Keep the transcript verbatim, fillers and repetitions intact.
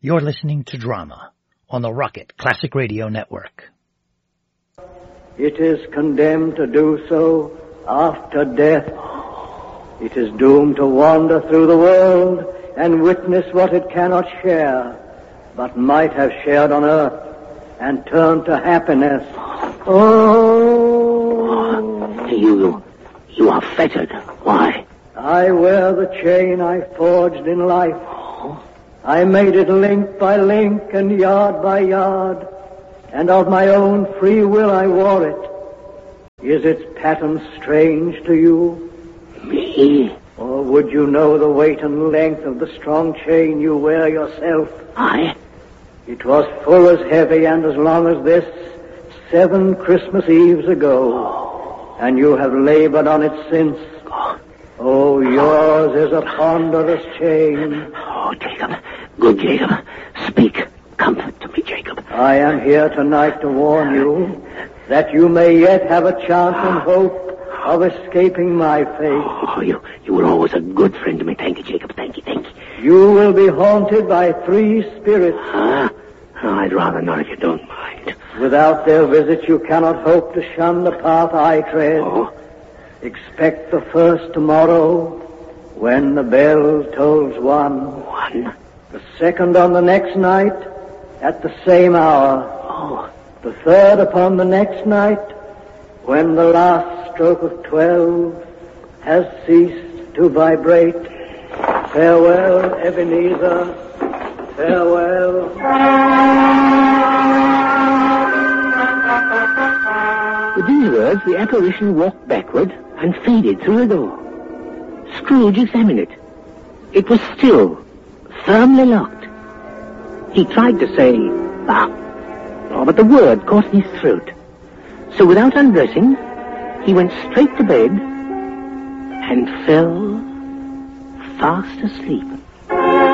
You're listening to Drama on the Rocket Classic Radio Network. It is condemned to do so after death. It is doomed to wander through the world and witness what it cannot share, but might have shared on earth and turned to happiness. Oh! You, you are fettered. Why? I wear the chain I forged in life. I made it link by link and yard by yard, and of my own free will I wore it. Is its pattern strange to you? Me? Or would you know the weight and length of the strong chain you wear yourself? I? It was full as heavy and as long as this seven Christmas Eves ago, oh. And you have labored on it since. Oh, oh yours is a ponderous chain. Oh, Jacob. Good Jacob. Speak. Comfort to me, Jacob. I am here tonight to warn you that you may yet have a chance and hope of escaping my fate. Oh, you, you were always a good friend to me. Thank you, Jacob. Thank you, thank you. You will be haunted by three spirits. Ah, oh, I'd rather not if you don't mind. Without their visit, you cannot hope to shun the path I tread. Oh? Expect the first tomorrow when the bell tolls one. One? The second on the next night at the same hour. Oh. The third upon the next night when the last stroke of twelve has ceased to vibrate. Farewell, Ebenezer. Farewell. With these words, the apparition walked backward and faded through the door. Scrooge examined it. It was still firmly locked. He tried to say, ah, oh, but the word caught in his throat. So without undressing, he went straight to bed and fell fast asleep.